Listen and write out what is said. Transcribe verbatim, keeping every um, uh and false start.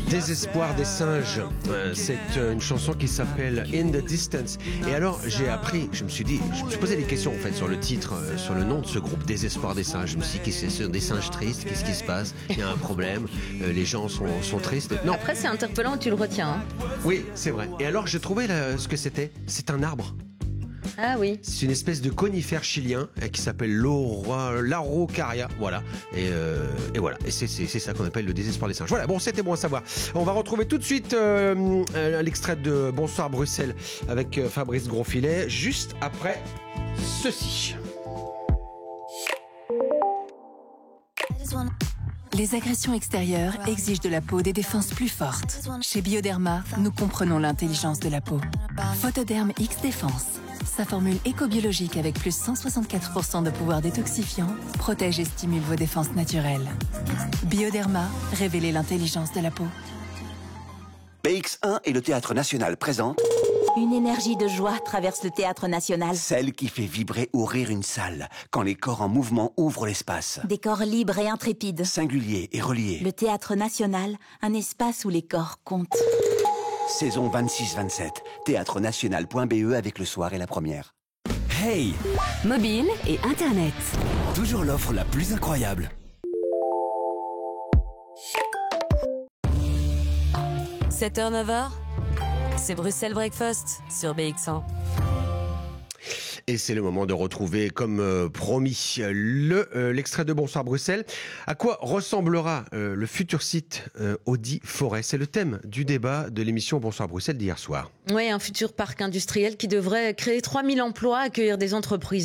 Désespoir des singes, euh, c'est euh, une chanson qui s'appelle In the Distance. Et alors j'ai appris, je me suis dit, je me suis posé des questions en fait sur le titre, euh, sur le nom de ce groupe, Désespoir des singes. Je me suis dit, qu'est-ce que c'est, des singes tristes, qu'est-ce qui se passe? Il y a un problème, euh, les gens sont, sont tristes. Non. Après c'est interpellant, tu le retiens. Hein. Oui, c'est vrai. Et alors j'ai trouvé là, ce que c'était. C'est un arbre. Ah oui. C'est une espèce de conifère chilien euh, qui s'appelle l'Araucaria, voilà. Et, euh, et voilà. Et c'est, c'est, c'est ça qu'on appelle le désespoir des singes. Voilà. Bon, c'était bon à savoir. On va retrouver tout de suite euh, euh, l'extrait de Bonsoir Bruxelles avec euh, Fabrice Grosfilet juste après ceci. Les agressions extérieures exigent de la peau des défenses plus fortes. Chez Bioderma, nous comprenons l'intelligence de la peau. Photoderm X Défense. Sa formule éco-biologique avec plus cent soixante-quatre pour cent de pouvoir détoxifiant protège et stimule vos défenses naturelles. Bioderma, révélez l'intelligence de la peau. B X un et le Théâtre National présentent Une énergie de joie traverse le Théâtre National. celle qui fait vibrer ou rire une salle, quand les corps en mouvement ouvrent l'espace. Des corps libres et intrépides. Singuliers et reliés. Le Théâtre National, un espace où les corps comptent. Saison vingt-six vingt-sept. théâtre national point b e avec le soir et la première. Hey! Mobile et Internet. Toujours l'offre la plus incroyable. sept heures neuf heures, c'est Bruxelles Breakfast sur B X un. Et c'est le moment de retrouver, comme euh, promis, le, euh, l'extrait de Bonsoir Bruxelles. À quoi ressemblera euh, le futur site euh, Audi Forêt? C'est le thème du débat de l'émission Bonsoir Bruxelles d'hier soir. Oui, un futur parc industriel qui devrait créer trois mille emplois, accueillir des entreprises